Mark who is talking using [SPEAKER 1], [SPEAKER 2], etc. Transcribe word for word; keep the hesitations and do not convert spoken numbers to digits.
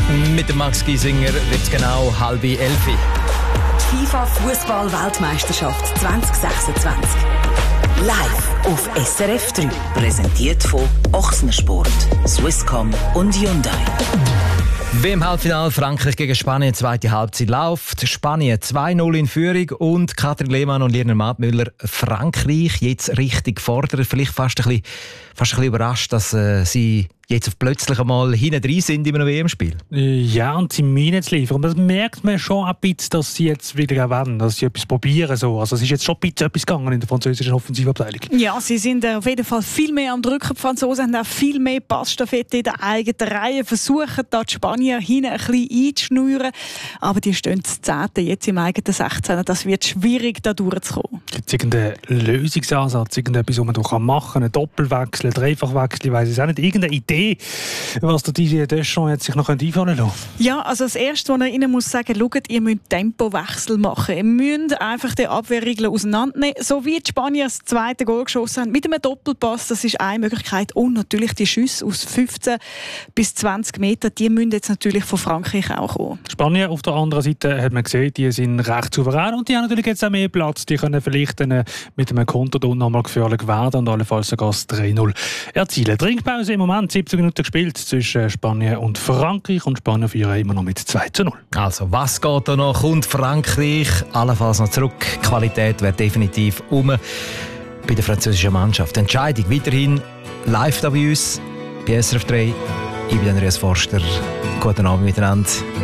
[SPEAKER 1] Mit dem Max Giesinger wird es genau halb elf.
[SPEAKER 2] Die FIFA-Fußball-Weltmeisterschaft zwanzig sechsundzwanzig. Live auf S R F drei. Präsentiert von Ochsner Sport, Swisscom und Hyundai.
[SPEAKER 1] W M-Halbfinale Frankreich gegen Spanien, zweite Halbzeit läuft. Spanien zwei null in Führung und Katrin Lehmann und Lena Madmüller Frankreich jetzt richtig fordern. Vielleicht fast ein bisschen, fast ein bisschen überrascht, dass äh, sie jetzt auf plötzlich einmal hinten drin sind in einem W M-Spiel.
[SPEAKER 3] Ja, und sie meinen jetzt liefern. Und das merkt man schon ein bisschen, dass sie jetzt wieder wollen, dass sie etwas probieren. So. Also es ist jetzt schon ein bisschen etwas gegangen in der französischen Offensivabteilung.
[SPEAKER 4] Ja, sie sind auf jeden Fall viel mehr am Drücken. Die Franzosen haben auch viel mehr Passstaffette in der eigenen Reihe. Versuchen da die Spanier hinten ein bisschen einzuschnüren. Aber die stehen zu zehnten jetzt im eigenen sechzehn. Das wird schwierig, da durchzukommen.
[SPEAKER 3] Gibt es irgendeinen Lösungsansatz, irgendetwas, was man da machen kann? Einen Doppelwechsel, einen Dreifachwechsel, ich weiss es auch nicht. Irgendeine Idee, was der Didier Deschamps jetzt sich noch einfallen lassen könnte?
[SPEAKER 4] Ja, also das Erste, was ich Ihnen muss sagen, schaut, ihr müsst Tempowechsel machen. Ihr müsst einfach den Abwehrregeln auseinandernehmen. So wie die Spanier das zweite Goal geschossen haben, mit einem Doppelpass, das ist eine Möglichkeit. Und natürlich die Schüsse aus fünfzehn bis zwanzig Metern, die müssen jetzt natürlich von Frankreich auch kommen.
[SPEAKER 3] Spanien auf der anderen Seite hat man gesehen, die sind recht souverän und die haben natürlich jetzt auch mehr Platz. Die können vielleicht dann mit einem Konter nochmal gefährlich werden und allenfalls sogar das drei null erzielen. Trinkpause im Moment, siebzig Minuten gespielt zwischen Spanien und Frankreich und Spanien führen immer noch mit zwei zu null.
[SPEAKER 1] Also, was geht da noch? Kommt Frankreich allenfalls noch zurück? Die Qualität wäre definitiv um bei der französischen Mannschaft. Die Entscheidung weiterhin live da bei uns, bei S R F drei. Ich bin Andreas Forster. Guten Abend miteinander.